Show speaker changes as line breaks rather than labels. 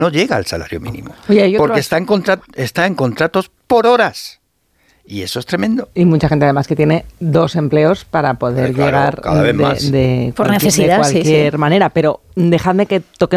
no llega al salario mínimo.
Oye,
porque está en contratos por horas. Y eso es tremendo.
Y mucha gente además que tiene 2 empleos para poder llegar
cada vez más.
Por necesidad,
de cualquier manera. Pero dejadme que toquemos